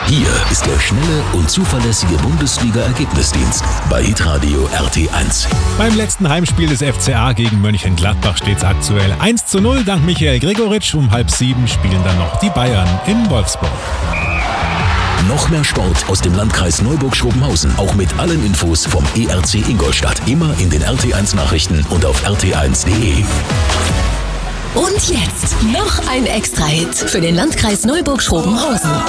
Hier ist der schnelle und zuverlässige Bundesliga-Ergebnisdienst bei Hitradio RT1. Beim letzten Heimspiel des FCA gegen Mönchengladbach steht es aktuell 1:0. Dank Michael Gregoritsch. Um 6:30 spielen dann noch die Bayern in Wolfsburg. Noch mehr Sport aus dem Landkreis Neuburg-Schrobenhausen. Auch mit allen Infos vom ERC Ingolstadt. Immer in den RT1 Nachrichten und auf rt1.de. Und jetzt noch ein Extra-Hit für den Landkreis Neuburg-Schrobenhausen.